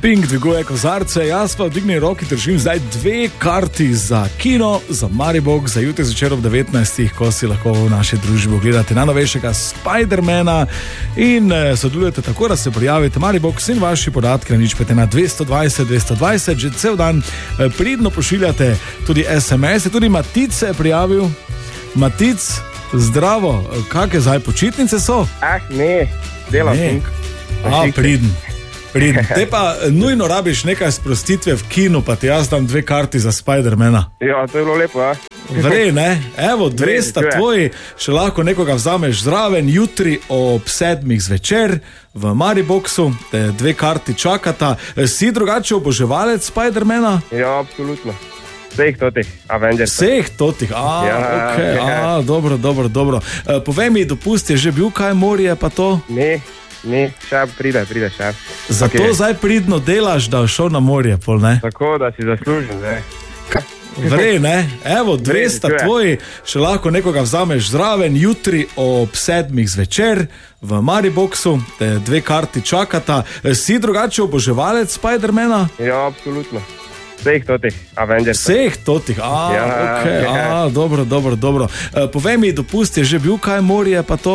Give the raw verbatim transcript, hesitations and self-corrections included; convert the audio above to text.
Pink dviguje kozarce, jaz pa v digni roki držim zdaj dve karti za kino, za Maribox, za jutri zvečer ob devetnajstih, ko si lahko v naši družbi ogledate najnovejšega Spidermana in sodelujete tako, da se prijavite Maribox in vaši podatki na nič pet ena dvesto dvajset dvesto dvajset, že cel dan pridno pošiljate tudi es em es, tudi Matic se je prijavil. Matic, zdravo, kakšne zdaj počitnice so? Ah, ne, delam. Ne. A, pridn. Pridn. Te pa nujno rabiš nekaj sprostitve v kinu, pa ti jaz dam dve karti za Spidermana. Ja, to je bilo lepo, ja. Vrej, ne? Evo, dve sta tvoji, še lahko nekoga vzameš zraven, jutri ob sedmih zvečer v Mariboxu, te dve karti čakata. Si drugače oboževalec Spidermana? Ja, absolutno. Vseh totih Avengers. Vseh totih, a, Ja, okej, ja. a, dobro, dobro, dobro. E, povej mi, dopust je že bil kaj morje, pa to? Ne, ne, še pride, pride še. Zato Ok. zdaj pridno delaš, da šel na morje, pol, ne? Tako, da si zaslužen, zdaj. Vrej, ne? Evo, dve Vrej, sta čuje. tvoji, še lahko nekoga vzameš zraven, jutri ob sedmih zvečer v Mariboxu, te dve karti čakata. E, Si drugače oboževalec Spidermana? Ja, absolutno. Vseh totih Avengers. Vseh totih, a, Ja, okej, ja. a, dobro, dobro, dobro. E, povej mi, dopust je že bil kaj morje, pa to?